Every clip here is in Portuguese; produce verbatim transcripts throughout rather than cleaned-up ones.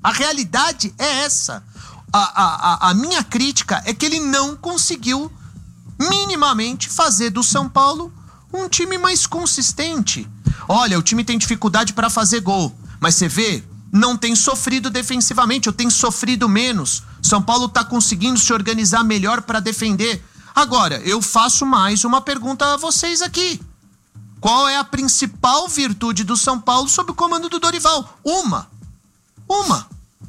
A realidade é essa. A, a, a, a minha crítica é que ele não conseguiu minimamente fazer do São Paulo um time mais consistente. Olha, o time tem dificuldade para fazer gol, mas você vê, não tem sofrido defensivamente, ou tem sofrido menos. São Paulo tá conseguindo se organizar melhor para defender. Agora, eu faço mais uma pergunta a vocês aqui. Qual é a principal virtude do São Paulo sob o comando do Dorival? Uma. Uma.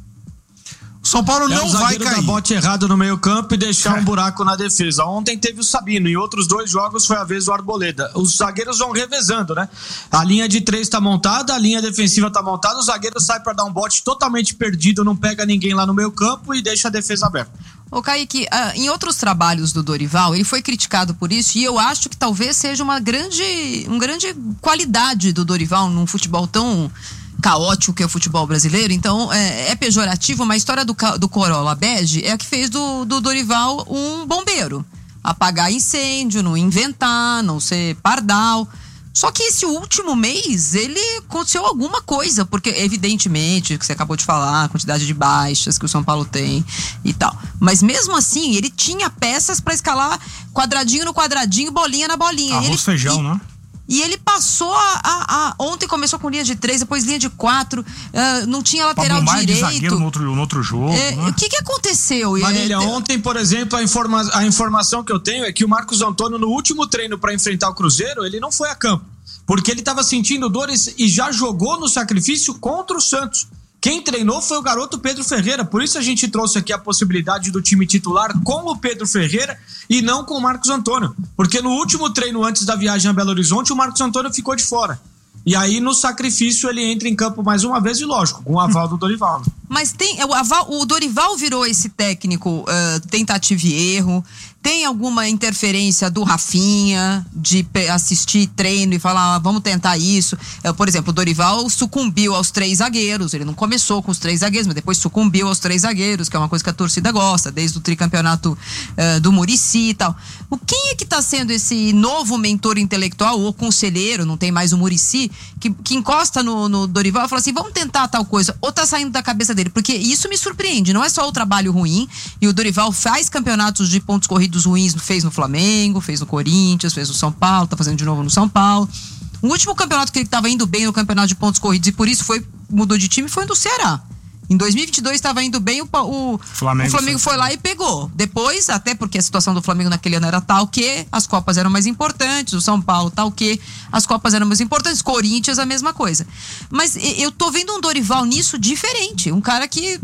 São Paulo é não vai cair. Dar bote errado no meio campo e deixar é. um buraco na defesa. Ontem teve o Sabino, em outros dois jogos foi a vez do Arboleda. Os zagueiros vão revezando, né? A linha de três tá montada, a linha defensiva tá montada, o zagueiro sai para dar um bote totalmente perdido, não pega ninguém lá no meio campo e deixa a defesa aberta. Ô Kaique, uh, em outros trabalhos do Dorival, ele foi criticado por isso e eu acho que talvez seja uma grande, uma grande qualidade do Dorival num futebol tão caótico que é o futebol brasileiro. Então é, é pejorativo, mas a história do, do Corolla Bege é a que fez do, do Dorival um bombeiro, apagar incêndio, não inventar, não ser pardal. Só que esse último mês ele aconteceu alguma coisa, porque evidentemente que você acabou de falar, a quantidade de baixas que o São Paulo tem e tal, mas mesmo assim ele tinha peças para escalar quadradinho no quadradinho, bolinha na bolinha. Arroz, ele, feijão, e, né? E ele passou a, a, a... Ontem começou com linha de três, depois linha de quatro. Uh, não tinha lateral direito. De zagueiro no outro, no outro jogo. É, né? O que que aconteceu? Marília, é, ontem, por exemplo, a, informa- a informação que eu tenho é que o Marcos Antônio, no último treino para enfrentar o Cruzeiro, ele não foi a campo. Porque ele estava sentindo dores e já jogou no sacrifício contra o Santos. Quem treinou foi o garoto Pedro Ferreira, por isso a gente trouxe aqui a possibilidade do time titular com o Pedro Ferreira e não com o Marcos Antônio, porque no último treino antes da viagem a Belo Horizonte o Marcos Antônio ficou de fora. E aí no sacrifício ele entra em campo mais uma vez e lógico, com o aval do Dorival. Mas tem, o, aval, o Dorival virou esse técnico uh, tentativa e erro. Tem alguma interferência do Rafinha de assistir treino e falar, ah, vamos tentar isso? Por exemplo, o Dorival sucumbiu aos três zagueiros. Ele não começou com os três zagueiros, mas depois sucumbiu aos três zagueiros, que é uma coisa que a torcida gosta, desde o tricampeonato uh, do Muricy e tal. O quem é que está sendo esse novo mentor intelectual ou conselheiro, não tem mais o Muricy, que, que encosta no, no Dorival e fala assim, vamos tentar tal coisa, ou tá saindo da cabeça dele? Porque isso me surpreende, não é só o trabalho ruim, e o Dorival faz campeonatos de pontos corridos dos ruins, fez no Flamengo, fez no Corinthians, fez no São Paulo, tá fazendo de novo no São Paulo. O último campeonato que ele estava indo bem no campeonato de pontos corridos e por isso foi, mudou de time foi no Ceará. Em dois mil e vinte e dois estava indo bem, o, o Flamengo, o Flamengo foi lá e pegou. Depois, até porque a situação do Flamengo naquele ano era tal que as Copas eram mais importantes, o São Paulo tal que as Copas eram mais importantes, Corinthians a mesma coisa. Mas eu tô vendo um Dorival nisso diferente, um cara que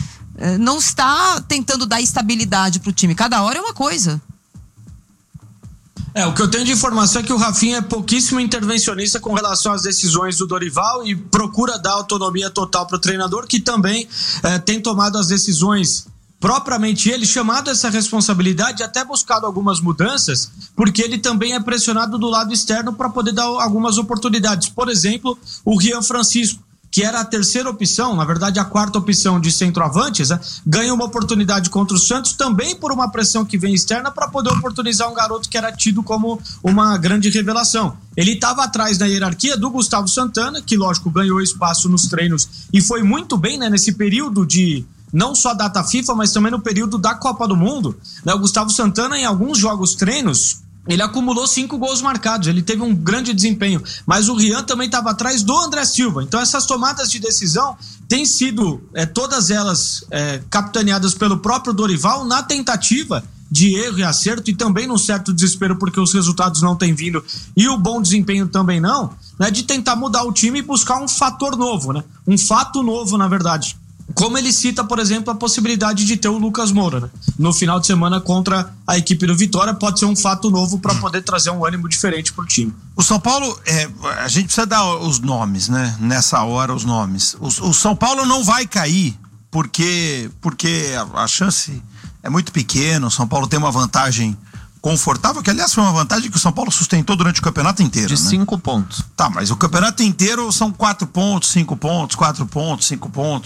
não está tentando dar estabilidade pro time, cada hora é uma coisa. É, o que eu tenho de informação é que o Rafinha é pouquíssimo intervencionista com relação às decisões do Dorival e procura dar autonomia total para o treinador, que também é, tem tomado as decisões propriamente ele, chamado essa responsabilidade e até buscado algumas mudanças, porque ele também é pressionado do lado externo para poder dar algumas oportunidades. Por exemplo, o Rian Francisco, que era a terceira opção, na verdade a quarta opção de centroavantes, né, ganha uma oportunidade contra o Santos, também por uma pressão que vem externa para poder oportunizar um garoto que era tido como uma grande revelação. Ele estava atrás na hierarquia do Gustavo Santana, que lógico ganhou espaço nos treinos e foi muito bem, né, nesse período de não só data FIFA, mas também no período da Copa do Mundo, né, o Gustavo Santana em alguns jogos treinos ele acumulou cinco gols marcados, ele teve um grande desempenho, mas o Rian também estava atrás do André Silva. Então essas tomadas de decisão têm sido é, todas elas é, capitaneadas pelo próprio Dorival na tentativa de erro e acerto e também num certo desespero porque os resultados não têm vindo e o bom desempenho também não, né, de tentar mudar o time e buscar um fator novo, né, um fato novo na verdade. Como ele cita, por exemplo, a possibilidade de ter o Lucas Moura, né? No final de semana contra a equipe do Vitória, pode ser um fato novo para poder trazer um ânimo diferente para o time. O São Paulo, é, a gente precisa dar os nomes, né? Nessa hora, os nomes. O, o São Paulo não vai cair porque, porque a, a chance é muito pequena. O São Paulo tem uma vantagem confortável, que aliás foi uma vantagem que o São Paulo sustentou durante o campeonato inteiro. De né? cinco pontos. Tá, mas o campeonato inteiro são quatro pontos, cinco pontos, quatro pontos, cinco pontos.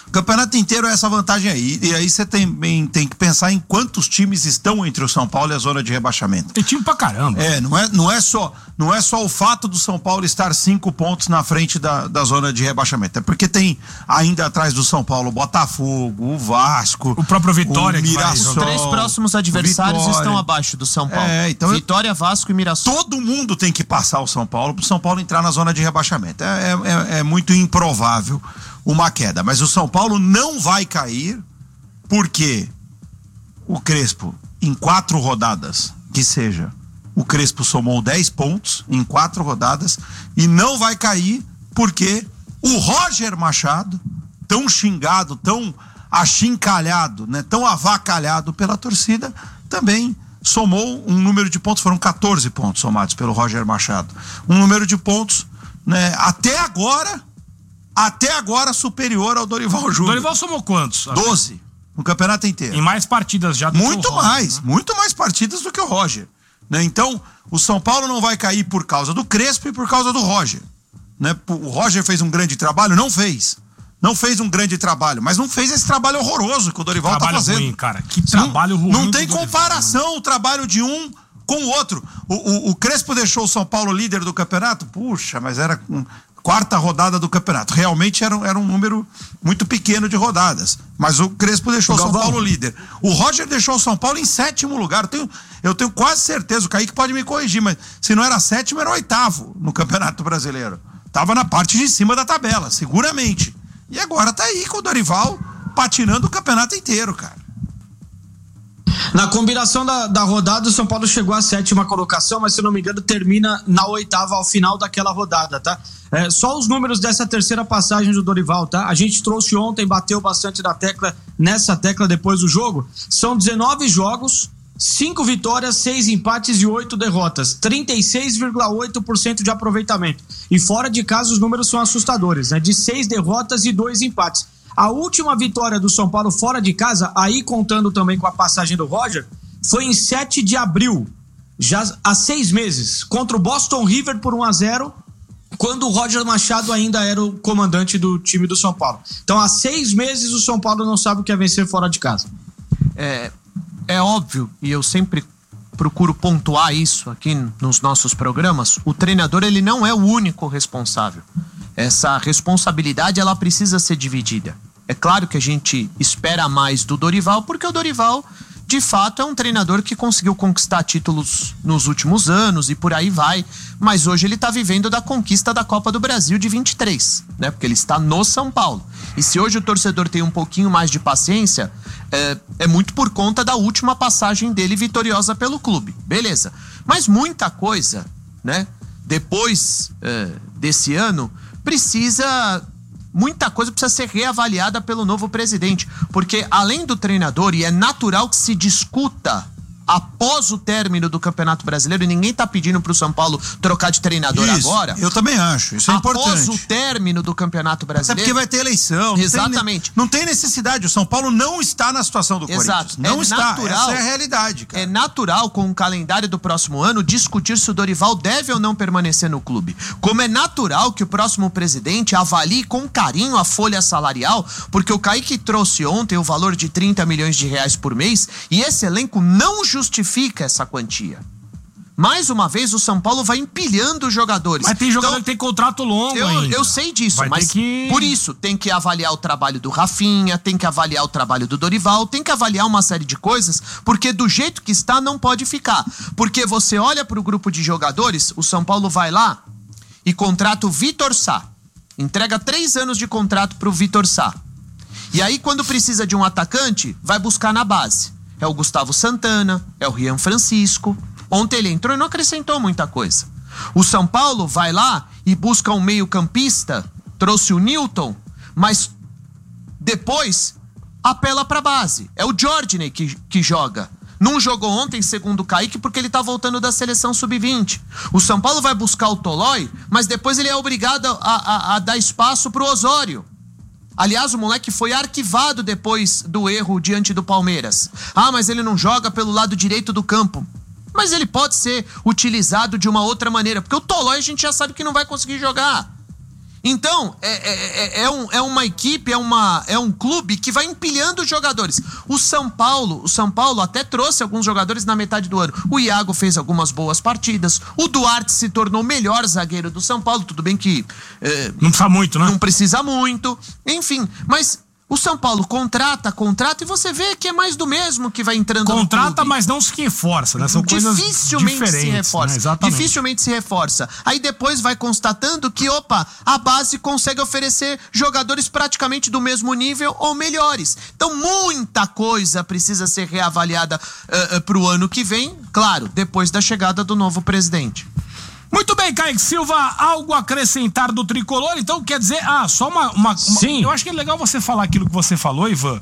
O campeonato inteiro é essa vantagem aí. E aí você também tem que pensar em quantos times estão entre o São Paulo e a zona de rebaixamento. Tem time pra caramba. É, não é, não é, só, não é só o fato do São Paulo estar cinco pontos na frente da, da zona de rebaixamento. É porque tem ainda atrás do São Paulo o Botafogo, o Vasco, o próprio Vitória, o Mirassol. Os três próximos adversários Vitória. estão abaixo do São Paulo. É, então Vitória, Vasco e Mirassol. Todo mundo tem que passar o São Paulo para o São Paulo entrar na zona de rebaixamento. É, é, é muito improvável uma queda. Mas o São Paulo não vai cair porque o Crespo, em quatro rodadas, que seja, o Crespo somou dez pontos em quatro rodadas e não vai cair porque o Roger Machado, tão xingado, tão achincalhado, né, tão avacalhado pela torcida, também somou um número de pontos, foram quatorze pontos somados pelo Roger Machado. Um número de pontos, né, até agora, até agora superior ao Dorival Júnior. Dorival somou quantos? doze no campeonato inteiro. Em mais partidas já do Muito que o Roger, mais, né? muito mais partidas do que o Roger. Né? Então, o São Paulo não vai cair por causa do Crespo e por causa do Roger. Né? O Roger fez um grande trabalho? Não fez. Não fez um grande trabalho, mas não fez esse trabalho horroroso que o Dorival está fazendo. Ruim, cara. Que trabalho ruim. Não tem comparação o trabalho de um com o outro. O, o, o Crespo deixou o São Paulo líder do campeonato? Puxa, mas era um, quarta rodada do campeonato. Realmente era, era um número muito pequeno de rodadas. Mas o Crespo deixou o São Paulo líder. O Roger deixou o São Paulo em sétimo lugar. Eu tenho, eu tenho quase certeza, o Kaique pode me corrigir, mas se não era sétimo, era oitavo no Campeonato Brasileiro. Tava na parte de cima da tabela, seguramente. E agora tá aí com o Dorival patinando o campeonato inteiro, cara. Na combinação da, da rodada, o São Paulo chegou à sétima colocação, mas se eu não me engano termina na oitava ao final daquela rodada, tá? É, só os números dessa terceira passagem do Dorival, tá? A gente trouxe ontem, bateu bastante na tecla, nessa tecla depois do jogo. São dezenove jogos, cinco vitórias, seis empates e oito derrotas. trinta e seis vírgula oito por cento de aproveitamento. E fora de casa os números são assustadores, né? De seis derrotas e dois empates. A última vitória do São Paulo fora de casa, aí contando também com a passagem do Roger, foi em sete de abril, já há seis meses, contra o Boston River por um a zero, quando o Roger Machado ainda era o comandante do time do São Paulo. Então, há seis meses o São Paulo não sabe o que é vencer fora de casa. É, é óbvio, e eu sempre procuro pontuar isso aqui nos nossos programas, o treinador ele não é o único responsável. Essa responsabilidade ela precisa ser dividida. É claro que a gente espera mais do Dorival, porque o Dorival, de fato, é um treinador que conseguiu conquistar títulos nos últimos anos e por aí vai, mas hoje ele está vivendo da conquista da Copa do Brasil de vinte e três, né? Porque ele está no São Paulo. E se hoje o torcedor tem um pouquinho mais de paciência, é, é muito por conta da última passagem dele vitoriosa pelo clube. Beleza. Mas muita coisa, né? Depois é, desse ano, precisa... Muita coisa precisa ser reavaliada pelo novo presidente, porque além do treinador, e é natural que se discuta após o término do Campeonato Brasileiro, e ninguém tá pedindo pro São Paulo trocar de treinador isso, agora. Eu também acho, isso é após importante. Após o término do Campeonato Brasileiro. Até porque vai ter eleição. Não Exatamente. Tem, não tem necessidade, o São Paulo não está na situação do Exato. Corinthians. Não é está, natural, essa é a realidade, cara. É natural, com o calendário do próximo ano, discutir se o Dorival deve ou não permanecer no clube. Como é natural que o próximo presidente avalie com carinho a folha salarial, porque o Kaique trouxe ontem o valor de trinta milhões de reais por mês, e esse elenco não justifica essa quantia. Mais uma vez, o São Paulo vai empilhando os jogadores. Mas tem jogador então, que tem contrato longo eu, ainda. eu sei disso, vai mas que... por isso tem que avaliar o trabalho do Rafinha, tem que avaliar o trabalho do Dorival, tem que avaliar uma série de coisas, porque do jeito que está não pode ficar. Porque você olha para o grupo de jogadores, o São Paulo vai lá e contrata o Vitor Sá. Entrega três anos de contrato para o Vitor Sá. E aí, quando precisa de um atacante, vai buscar na base. É o Gustavo Santana, é o Rian Francisco. Ontem ele entrou e não acrescentou muita coisa. O São Paulo vai lá e busca um meio-campista, trouxe o Newton, mas depois apela pra base. É o Jorginho que, que joga. Não jogou ontem, segundo o Kaique, porque ele tá voltando da seleção sub vinte. O São Paulo vai buscar o Tolói, mas depois ele é obrigado a, a, a dar espaço pro Osório. Aliás, o moleque foi arquivado depois do erro diante do Palmeiras. Ah, mas ele não joga pelo lado direito do campo. Mas ele pode ser utilizado de uma outra maneira, porque o Tolói a gente já sabe que não vai conseguir jogar. Então, é, é, é, um, é uma equipe, é, uma, é um clube que vai empilhando jogadores. O São Paulo, o São Paulo até trouxe alguns jogadores na metade do ano. O Iago fez algumas boas partidas. O Duarte se tornou o melhor zagueiro do São Paulo. Tudo bem que... É, não precisa muito, né? Não precisa muito. Enfim, mas... O São Paulo contrata, contrata e você vê que é mais do mesmo que vai entrando contrata, no clube. Mas não se reforça, né? São coisas dificilmente se reforça. Né? Exatamente. Dificilmente se reforça. Aí depois vai constatando que, opa, a base consegue oferecer jogadores praticamente do mesmo nível ou melhores. Então muita coisa precisa ser reavaliada uh, uh, pro ano que vem, claro, depois da chegada do novo presidente. Muito bem, Kaique Silva, algo a acrescentar do Tricolor? Então, quer dizer, ah, só uma, uma, uma... Sim. Eu acho que é legal você falar aquilo que você falou, Ivan.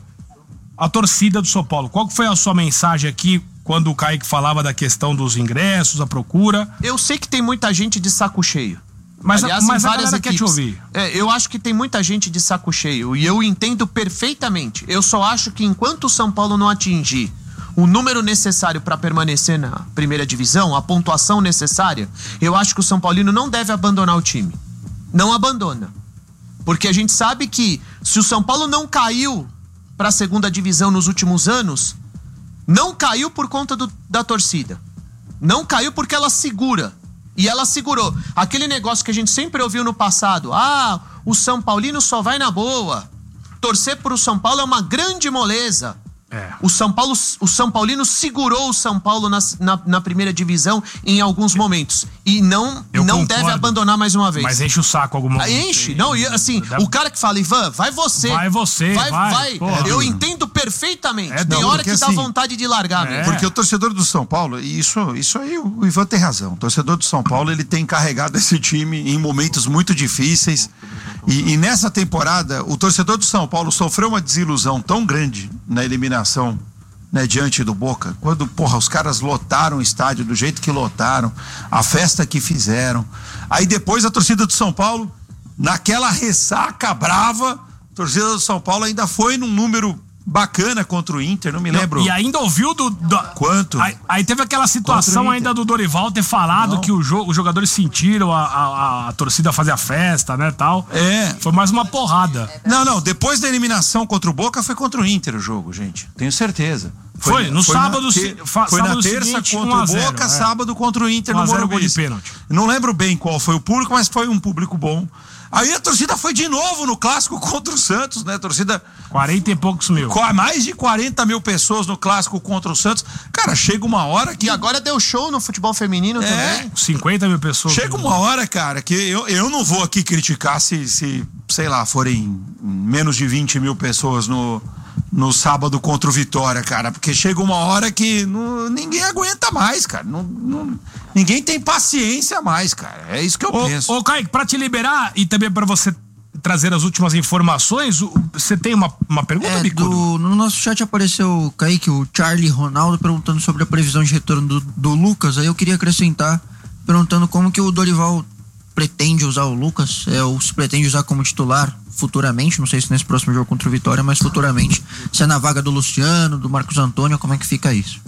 A torcida do São Paulo. Qual foi a sua mensagem aqui quando o Kaique falava da questão dos ingressos, a procura? Eu sei que tem muita gente de saco cheio. Mas, Aliás, mas a várias galera quer te equipes. ouvir. É, eu acho que tem muita gente de saco cheio e eu entendo perfeitamente. Eu só acho que enquanto o São Paulo não atingir o número necessário para permanecer na primeira divisão, a pontuação necessária, eu acho que o São Paulino não deve abandonar o time. Não abandona. Porque a gente sabe que se o São Paulo não caiu para a segunda divisão nos últimos anos, não caiu por conta do, da torcida. Não caiu porque ela segura. E ela segurou. Aquele negócio que a gente sempre ouviu no passado. Ah, o São Paulino só vai na boa. Torcer pro São Paulo é uma grande moleza. É. O São Paulo, o São Paulino segurou o São Paulo na, na, na primeira divisão em alguns momentos e não, não deve abandonar mais uma vez. Mas enche o saco algum momento. Enche, não, e assim, o cara que fala, Ivan, vai você. Vai você, vai. vai. vai. Eu entendo perfeitamente. É, tem não, hora que assim, dá vontade de largar é. mesmo. Porque o torcedor do São Paulo, e isso, isso aí o Ivan tem razão. O torcedor do São Paulo, ele tem carregado esse time em momentos muito difíceis. E, e nessa temporada, o torcedor do São Paulo sofreu uma desilusão tão grande na eliminação, né, diante do Boca, quando, porra, os caras lotaram o estádio do jeito que lotaram, a festa que fizeram. Aí depois a torcida do São Paulo, naquela ressaca brava, a torcida do São Paulo ainda foi num número bacana contra o Inter, não me lembro. E ainda ouviu do... do Quanto? Aí, aí teve aquela situação ainda do Dorival ter falado não. que o jo, os jogadores sentiram a, a, a torcida fazer a festa, né, tal. É. Foi mais uma porrada. Não, não, depois da eliminação contra o Boca foi contra o Inter o jogo, gente. Tenho certeza. Foi, foi no foi sábado... Te, fa, foi sábado na terça seguinte, contra o zero, Boca, é. sábado contra o Inter no Morumbi. Gol de pênalti. Não lembro bem qual foi o público, mas foi um público bom. Aí a torcida foi de novo no clássico contra o Santos, né? A torcida... quarenta e poucos mil. Mais de quarenta mil pessoas no clássico contra o Santos. Cara, chega uma hora que... E agora deu show no futebol feminino é. também. cinquenta mil pessoas. Chega uma hora, cara, que eu, eu não vou aqui criticar se, se, sei lá, forem menos de vinte mil pessoas no... no sábado contra o Vitória, cara, porque chega uma hora que não, ninguém aguenta mais, cara, não, não, ninguém tem paciência mais, cara, é isso que eu ô, penso. Ô, Kaique, pra te liberar e também pra você trazer as últimas informações, você tem uma, uma pergunta, é, Bicudo? do, no nosso chat apareceu, Kaique, o Charlie Ronaldo perguntando sobre a previsão de retorno do, do Lucas, aí eu queria acrescentar, perguntando como que o Dorival pretende usar o Lucas, é, ou se pretende usar como titular futuramente, não sei se nesse próximo jogo contra o Vitória, mas futuramente, se é na vaga do Luciano, do Marcos Antônio, como é que fica isso?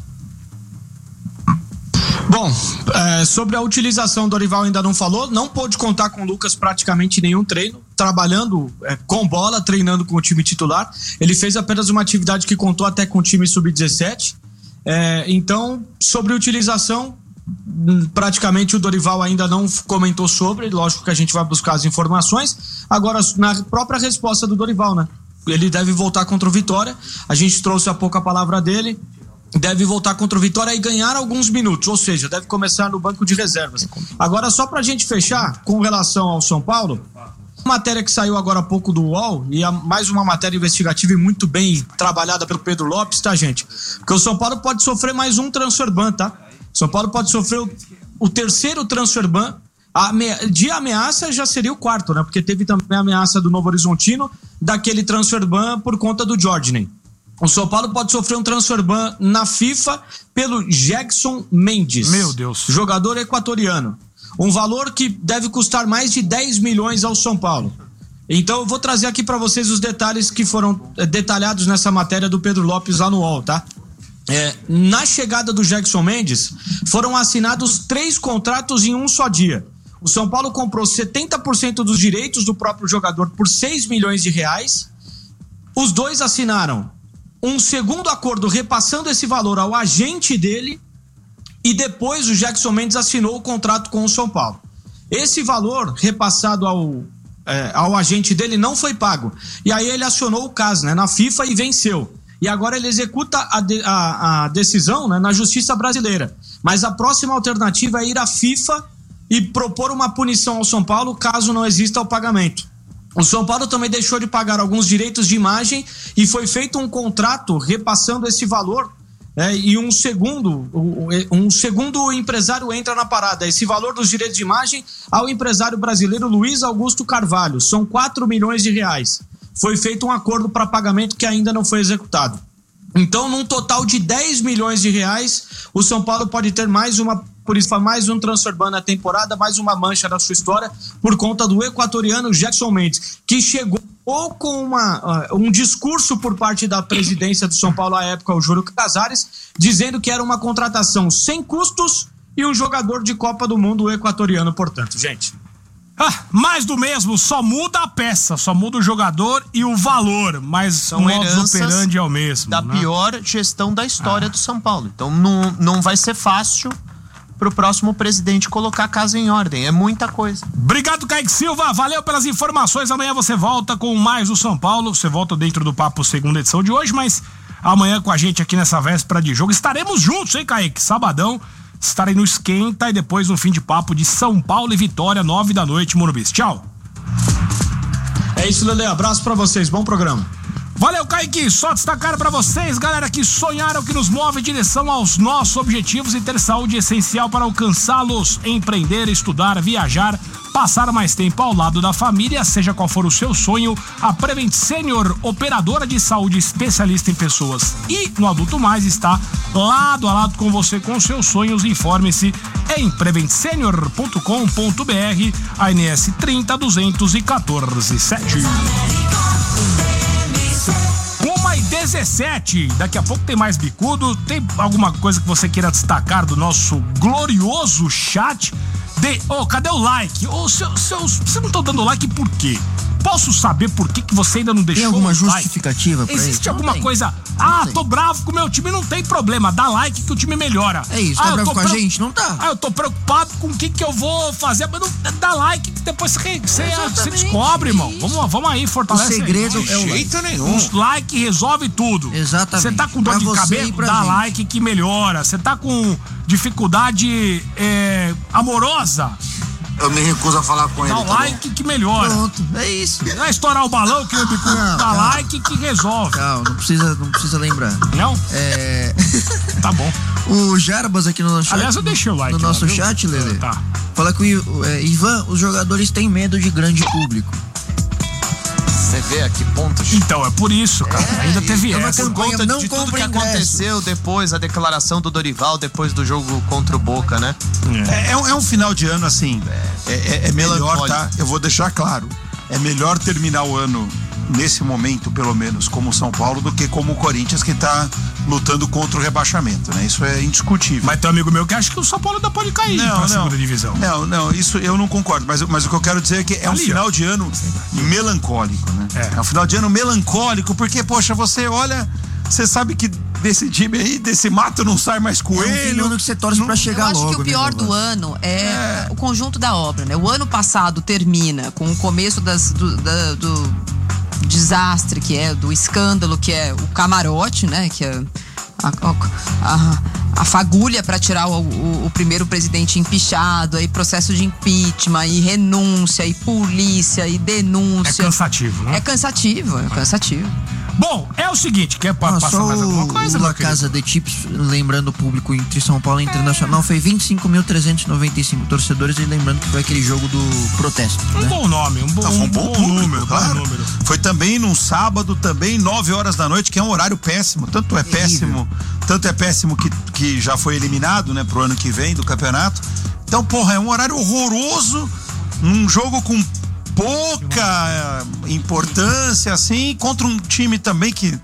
Bom, é, sobre a utilização, o Dorival ainda não falou, não pôde contar com o Lucas praticamente nenhum treino, trabalhando é, com bola, treinando com o time titular. Ele fez apenas uma atividade que contou até com o time sub dezessete. É, então, sobre utilização, praticamente o Dorival ainda não comentou sobre, lógico que a gente vai buscar as informações. Agora, na própria resposta do Dorival, né? Ele deve voltar contra o Vitória, a gente trouxe há pouco a palavra dele, deve voltar contra o Vitória e ganhar alguns minutos, ou seja, deve começar no banco de reservas. Agora, só pra gente fechar, com relação ao São Paulo, matéria que saiu agora há pouco do U O L, e a, mais uma matéria investigativa e muito bem trabalhada pelo Pedro Lopes, tá, gente? Porque o São Paulo pode sofrer mais um transfer ban, tá? São Paulo pode sofrer o, o terceiro transfer ban. De ameaça já seria o quarto, né? Porque teve também a ameaça do Novo Horizontino daquele transfer ban por conta do Jordan. O São Paulo pode sofrer um transfer ban na FIFA pelo Jackson Mendes. Meu Deus. Jogador equatoriano. Um valor que deve custar mais de dez milhões ao São Paulo. Então eu vou trazer aqui para vocês os detalhes que foram detalhados nessa matéria do Pedro Lopes lá no U O L, tá? É, na chegada do Jackson Mendes, foram assinados três contratos em um só dia. O São Paulo comprou setenta por cento dos direitos do próprio jogador por seis milhões de reais. Os dois assinaram um segundo acordo repassando esse valor ao agente dele e depois o Jackson Mendes assinou o contrato com o São Paulo. Esse valor repassado ao, é, ao agente dele não foi pago. E aí ele acionou o caso, né, na FIFA e venceu. E agora ele executa a, de, a, a decisão, né, na Justiça Brasileira. Mas a próxima alternativa é ir à FIFA e propor uma punição ao São Paulo caso não exista o pagamento. O São Paulo também deixou de pagar alguns direitos de imagem e foi feito um contrato repassando esse valor, né, e um segundo, um segundo empresário entra na parada. Esse valor dos direitos de imagem ao empresário brasileiro Luiz Augusto Carvalho. São quatro milhões de reais. Foi feito um acordo para pagamento que ainda não foi executado. Então, num total de dez milhões de reais, o São Paulo pode ter mais uma, por isso, mais um transfer ban na temporada, mais uma mancha na sua história, por conta do equatoriano Jackson Mendes, que chegou com uma, uh, um discurso por parte da presidência do São Paulo à época, o Júlio Casares, dizendo que era uma contratação sem custos e um jogador de Copa do Mundo equatoriano, portanto, gente. Ah, mais do mesmo, só muda a peça, só muda o jogador e o valor, mas São o modus heranças operandi é o mesmo. Da né? pior gestão da história Ah. do São Paulo. Então não, não vai ser fácil pro próximo presidente colocar a casa em ordem. É muita coisa. Obrigado, Kaique Silva, valeu pelas informações. Amanhã você volta com mais o São Paulo. Você volta dentro do Papo segunda edição de hoje, mas amanhã com a gente aqui nessa véspera de jogo estaremos juntos, hein, Kaique? Sabadão. Estarei no Esquenta e depois no fim de papo de São Paulo e Vitória, nove da noite, Morumbi. Tchau. É isso, Lele. Abraço pra vocês. Bom programa. Valeu, Kaique. Só destacar pra vocês, galera, que sonharam, que nos move em direção aos nossos objetivos e ter saúde essencial para alcançá-los. Empreender, estudar, viajar, passar mais tempo ao lado da família, seja qual for o seu sonho, a Prevent Senior, operadora de saúde especialista em pessoas e no adulto mais, está lado a lado com você com seus sonhos. Informe-se em prevent senior ponto com ponto br, A N S trinta duzentos e quatorze sete. uma e dezessete, daqui a pouco tem mais bicudo. Tem alguma coisa que você queira destacar do nosso glorioso chat? De, oh, cadê o like? Oh, seus, seus, você não tá dando like por quê? Posso saber por que, que você ainda não deixou? Tem alguma o justificativa like? pra Existe isso? alguma Não coisa? tem. Ah, Não tem. tô bravo com o meu time, não tem problema. Dá like que o time melhora. É isso, ah, tá eu bravo tô com a preo- gente? Não tá. Ah, eu tô preocupado com o que que eu vou fazer, mas não dá like que depois você, você, você descobre, irmão. Vamos, vamos aí, O fortalece segredo aí. é o like. Jeito nenhum. Um like resolve tudo. Exatamente. Você tá com dor Pra de você cabeça, e pra dá gente. like que melhora. Você tá com dificuldade é, amorosa, Eu me recuso a falar com ele, dá tá bom? like que melhora. Pronto, é isso. Não é estourar o balão que o bico Não, dá não. like que resolve. Calma, não precisa, não precisa lembrar. Não? É... Tá bom. O Jarbas aqui no nosso chat. Aliás, eu deixei o like No lá, nosso viu? chat, Lele. Tá. Fala que o é, Ivan, os jogadores têm medo de grande público. Você vê a que ponto chegou. Então, é por isso, cara. É, Ainda teve é uma essa. Por campanha, conta não de tudo compra que ingresso. aconteceu depois, a declaração do Dorival depois do jogo contra o Boca, né? É, é um, é um final de ano assim. É, é- é melhor, Melancólico. tá? Eu vou deixar claro. É melhor terminar o ano, nesse momento, pelo menos, como o São Paulo, do que como o Corinthians, que tá lutando contra o rebaixamento, né? Isso é indiscutível. Mas tem um amigo meu que acha que o São Paulo ainda pode cair pra segunda divisão. Não, não, isso eu não concordo. Mas, mas o que eu quero dizer é que é um Ali, ó. final de ano melancólico, né? É. É um final de ano melancólico, porque, poxa, você olha, você sabe que desse time aí, desse mato não sai mais É um coelho. fim ano que você torce pra Eu chegar acho logo. que o pior né, do Galvão? ano é, o conjunto da obra, né? O ano passado termina com o começo das, do, da- do desastre que é, do escândalo que é o camarote, né? Que é a, a, a fagulha para tirar o, o, o primeiro presidente empichado, aí processo de impeachment, e renúncia, e polícia, e É denúncia. cansativo, né? É cansativo, é cansativo. Bom, é o seguinte, quer pa- Ah, passar só mais alguma o, coisa, o meu La querido? Casa de Chips, lembrando o público entre São Paulo e Internacional, foi vinte e cinco mil trezentos e noventa e cinco torcedores, e lembrando que foi aquele jogo do protesto, Um né? bom nome, um bom, Não, foi um bom, público, número, claro. bom número. Foi também num sábado, também nove horas da noite, que é um horário péssimo. Tanto é péssimo, tanto é péssimo que, que já foi eliminado, né, pro ano que vem do campeonato. Então, porra, é um horário horroroso, num jogo com pouca eh, importância, assim, contra um time também que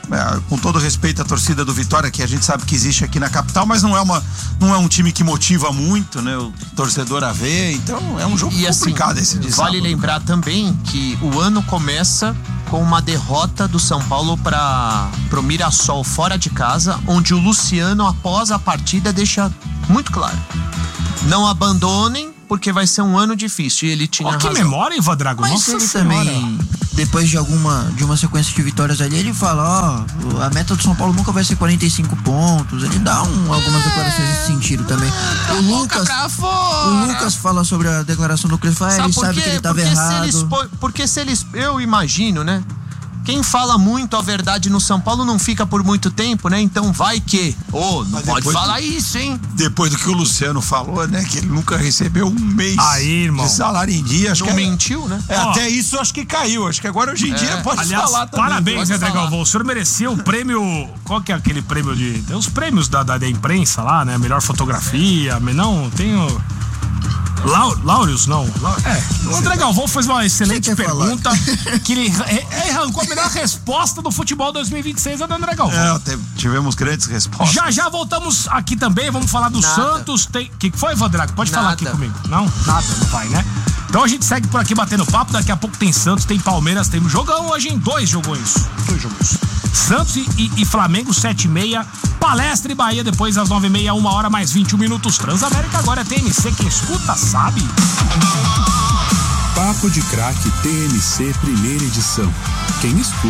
é, com todo respeito à torcida do Vitória, que a gente sabe que existe aqui na capital, mas não é, uma, não é um time que motiva muito, né, o torcedor a ver, então é um jogo e complicado assim, esse de vale sábado. lembrar também que o ano começa com uma derrota do São Paulo para pro Mirassol fora de casa, onde o Luciano, após a partida, deixa muito claro: não abandonem, porque vai ser um ano difícil. E ele tinha Ó, que razão. memória, Ivan Drago. Mas Nossa ele senhora. também, depois de alguma de uma sequência de vitórias ali, ele fala, ó, a meta do São Paulo nunca vai ser quarenta e cinco pontos. Ele dá um, algumas declarações nesse sentido também. O Lucas, o Lucas fala sobre a declaração do Crespo, ah, ele por sabe quê? que ele estava Porque errado. Se eles, po- porque se eles, eu imagino, né? Quem fala muito a verdade no São Paulo não fica por muito tempo, né? Então vai que, ô, oh, não Mas pode depois falar do- isso, hein? Depois do que o Luciano falou, né, que ele nunca recebeu um mês Aí, irmão. de salário em dia, acho Não que é- mentiu, né? É, Ó. até isso acho que caiu. Acho que agora hoje em dia pode Aliás, falar também. parabéns, pode André falar. Galvão. O senhor mereceu o prêmio. Qual que é aquele prêmio de. Tem os prêmios da, da, da imprensa lá, né? Melhor fotografia. Não, tem o. Lau- Laureus, não. Lau- É, o André Galvão fez uma excelente Você quer pergunta. Que ele, ele arrancou a melhor resposta do futebol dois mil e vinte e seis, é do André Galvão. É, te- tivemos grandes respostas. Já já voltamos aqui também, vamos falar do Nada. Santos. O que, que foi, Vandrago? Pode falar aqui Nada. comigo. Não? Nada, não vai, né? Então a gente segue por aqui batendo papo. Daqui a pouco tem Santos, tem Palmeiras, tem jogão hoje em dois jogões. Dois jogos. Santos e, e- e Flamengo, sete e meia. Palestra e Bahia depois às nove e meia, uma hora mais vinte e um minutos. Transamérica agora é T M C, quem escuta sabe. Papo de Craque T M C primeira edição. Quem escuta